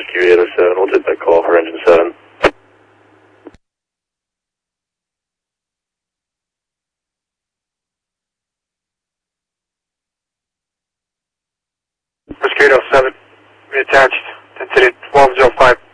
Rescue 807, we'll take that call for engine 7. Rescue 807, reattached, intensity 1205.